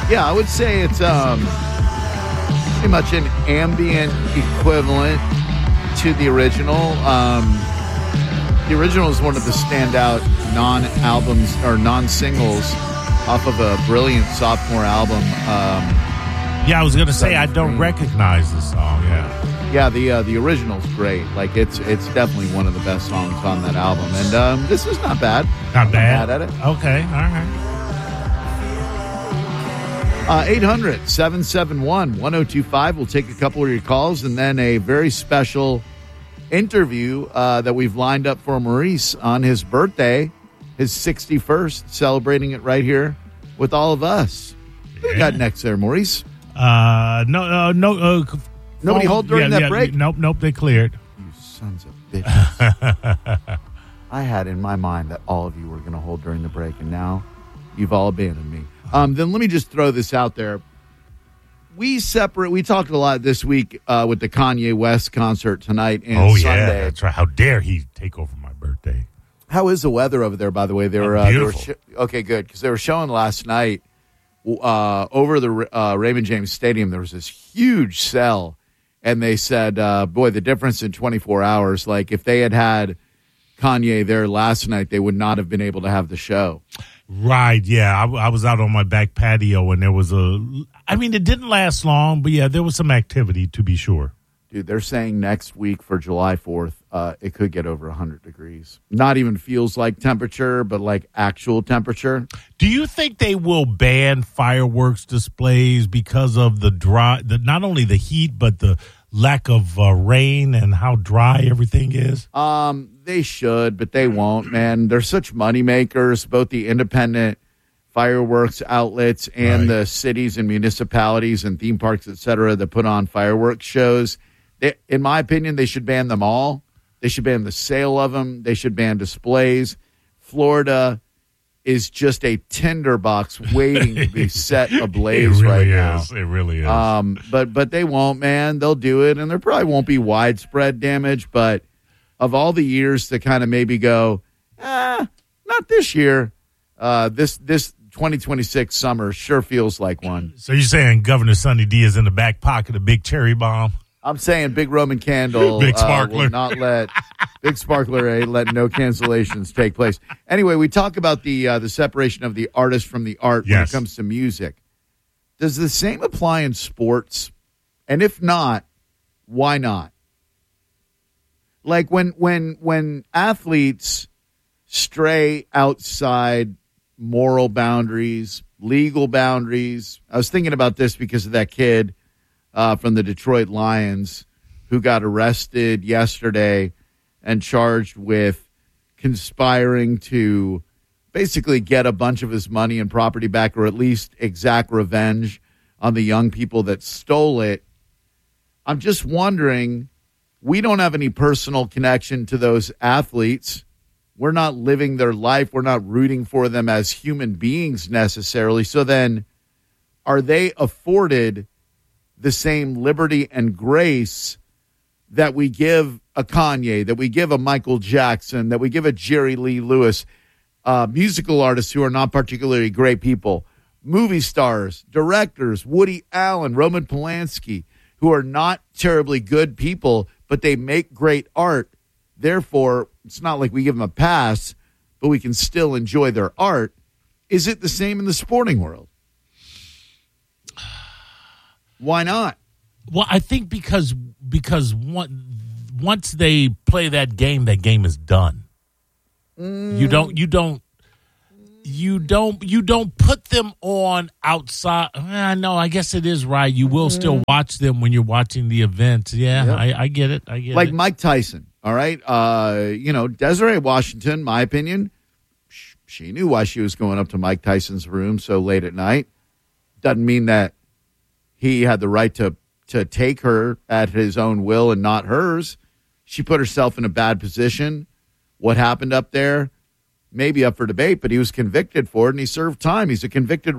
Yeah, I would say it's pretty much an ambient equivalent to the original. The original is one of the standout non-albums or non-singles off of a brilliant sophomore album. I was going to say I don't recognize the song. Yeah, the original's great. Like it's definitely one of the best songs on that album. And this is not bad. Not bad at it. Okay, all right. 800-771-1025. We'll take a couple of your calls and then a very special interview that we've lined up for Maurice on his birthday, his 61st, celebrating it right here with all of us. What do you got next there, Maurice? Nobody hold during that break? Nope, they cleared. You sons of bitches. I had in my mind that all of you were going to hold during the break, and now you've all abandoned me. Then let me just throw this out there. We talked a lot this week with the Kanye West concert tonight and Sunday. Yeah, that's right. How dare he take over my birthday? How is the weather over there, by the way? Beautiful. Okay, good, because they were showing last night over the Raymond James Stadium. There was this huge cell, and they said, boy, the difference in 24 hours, like if they had Kanye there last night, they would not have been able to have the show. Right, yeah. I was out on my back patio, and there was it didn't last long, but yeah, there was some activity, to be sure. Dude, they're saying next week for July 4th, it could get over 100 degrees. Not even feels like temperature, but like actual temperature. Do you think they will ban fireworks displays because of not only the heat, but the lack of rain and how dry everything is? They should, but they won't, man. They're such money makers, both the independent fireworks outlets and the cities and municipalities and theme parks, et cetera, that put on fireworks shows. In my opinion, they should ban them all. They should ban the sale of them. They should ban displays. Florida is just a tinderbox waiting to be set ablaze right now. It really is. But they won't, man. They'll do it, and there probably won't be widespread damage, but of all the years to kind of maybe go, not this year, this 2026 summer sure feels like one. So you're saying Governor Sunny D is in the back pocket of Big Cherry Bomb? I'm saying Big Roman Candle Big Sparkler. will not let Big Sparkler ain't letting no cancellations take place. Anyway, we talk about the separation of the artist from the art when it comes to music. Does the same apply in sports? And if not, why not? Like when athletes stray outside moral boundaries, legal boundaries. I was thinking about this because of that kid from the Detroit Lions who got arrested yesterday and charged with conspiring to basically get a bunch of his money and property back, or at least exact revenge on the young people that stole it. I'm just wondering, we don't have any personal connection to those athletes. We're not living their life. We're not rooting for them as human beings necessarily. So then, are they afforded the same liberty and grace that we give a Kanye, that we give a Michael Jackson, that we give a Jerry Lee Lewis, musical artists who are not particularly great people, movie stars, directors, Woody Allen, Roman Polanski, who are not terribly good people, but they make great art. Therefore, it's not like we give them a pass, but we can still enjoy their art. Is it the same in the sporting world? Why not? Well, I think because once they play that game is done. You don't put them on outside. No, I guess it is right. You will still watch them when you're watching the event. Yeah, yep. I get it. Like Mike Tyson. All right. Desiree Washington, my opinion, she knew why she was going up to Mike Tyson's room so late at night. Doesn't mean that he had the right to take her at his own will and not hers. She put herself in a bad position. What happened up there? Maybe up for debate, but he was convicted for it, and he served time. He's a convicted